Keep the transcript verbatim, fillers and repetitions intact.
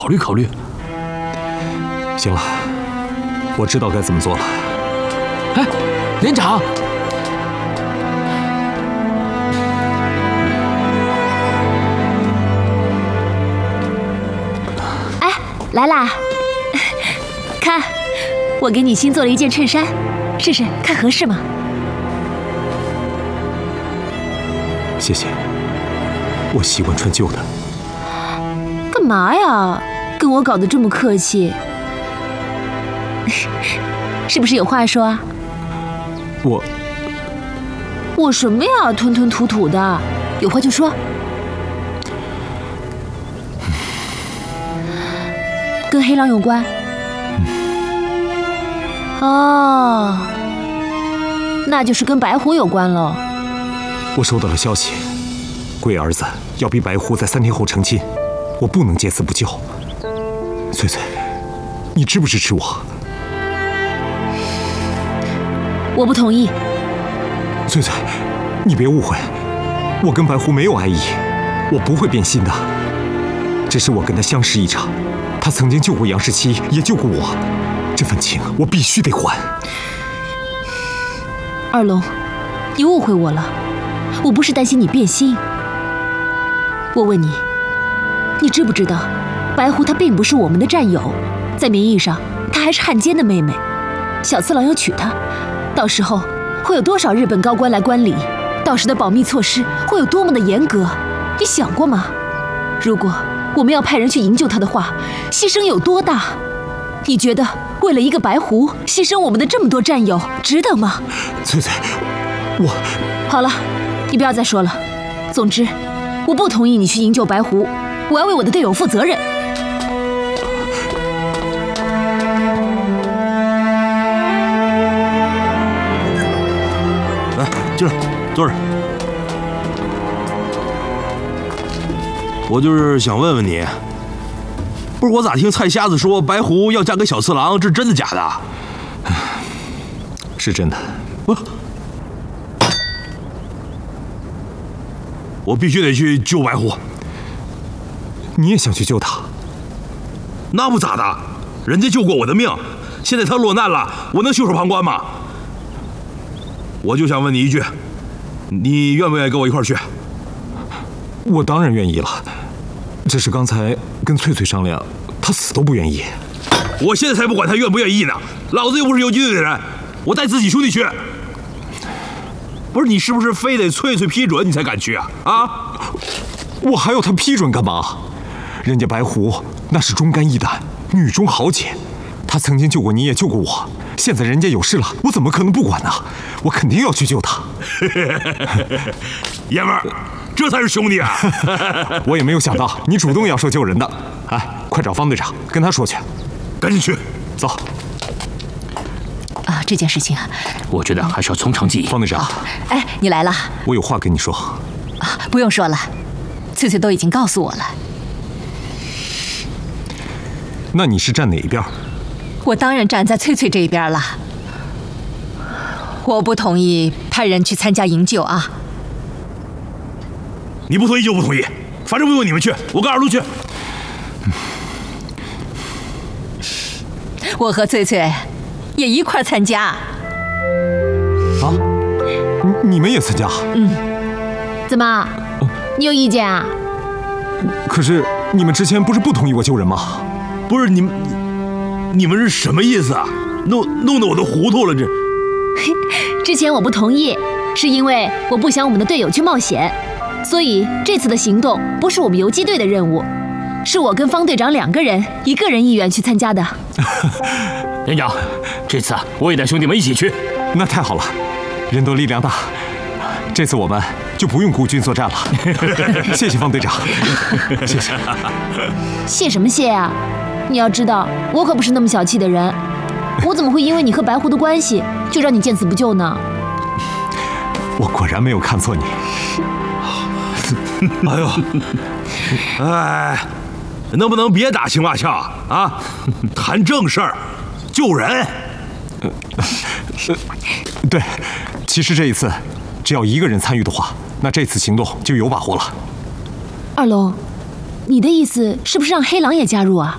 考虑考虑。 行了，我知道该怎么做了。 哎，连长。 来啦，看，我给你新做了一件衬衫，试试看合适吗？ 谢谢，我习惯穿旧的。 干嘛呀？跟我搞得这么客气，是不是有话说啊？ 我…… 我什么呀？吞吞吐吐的，有话就说。 跟黑狼有关？嗯、哦，那就是跟白狐有关了。 我收到了消息，贵儿子要逼白狐在三天后成亲，我不能见死不救。翠翠，你支不支持我？ 我不同意。 翠翠，你别误会，我跟白狐没有爱意，我不会变心的。只是我跟他相识一场。 他曾经救过杨十七，也救过我，这份情我必须得还。 二龙，你误会我了，我不是担心你变心。我问你，你知不知道，白狐她并不是我们的战友，在名义上她还是汉奸的妹妹。小次郎要娶她，到时候会有多少日本高官来观礼？到时的保密措施会有多么的严格？你想过吗？如果 我们要派人去营救他的话，牺牲有多大？你觉得为了一个白狐牺牲我们的这么多战友，值得吗？ 翠翠，我…… 好了，你不要再说了。总之，我不同意你去营救白狐，我要为我的队友负责任。 来，进来，坐这儿。 我就是想问问你，不是我咋听菜瞎子说白狐要嫁给小次郎，这真的假的？ 是真的。 我我必须得去救白狐。 你也想去救他？ 那不咋的，人家救过我的命，现在他落难了，我能袖手旁观吗？我就想问你一句，你愿不愿意跟我一块儿去？ 我当然愿意了。 只是刚才跟翠翠商量，她死都不愿意。 我现在才不管她愿不愿意呢，老子又不是游击队的人，我带自己兄弟去。不是你是不是非得翠翠批准你才敢去啊？啊！ 我还要她批准干嘛？人家白狐那是忠肝义胆，女中豪杰，她曾经救过你，也救过我。现在人家有事了，我怎么可能不管呢？我肯定要去救她。 爷们儿。 这才是兄弟啊！ 我也没有想到你主动要说救人的。哎，快找方队长，跟他说去。 赶紧去， 走。 啊，这件事情啊， 我觉得还是要从长计议。 方队长， 哎，你来了。 我有话跟你说。 啊，不用说了，翠翠都已经告诉我了。 那你是站哪一边？ 我当然站在翠翠这一边了。我不同意派人去参加营救啊。 你不同意就不同意，反正不用你们去，我跟二路去。 我和翠翠也一块参加。啊？ 你你们也参加？ 嗯。怎么？你有意见啊？ 可是你们之前不是不同意我救人吗？ 不是你们，你们是什么意思啊？弄弄得我都糊涂了，这。 之前我不同意，是因为我不想我们的队友去冒险。 所以这次的行动不是我们游击队的任务，是我跟方队长两个人一个人意愿去参加的。 连长，这次啊，我也带兄弟们一起去。 那太好了，人多力量大，这次我们就不用孤军作战了。谢谢方队长，谢谢。 谢什么谢啊？你要知道，我可不是那么小气的人，我怎么会因为你和白狐的关系就让你见死不救呢？ 我果然没有看错你。 哎呦，哎，能不能别打情骂俏啊？谈正事儿，救人。 呃，对，其实这一次，只要一个人参与的话，那这次行动就有把握了。 二龙，你的意思是不是让黑狼也加入啊？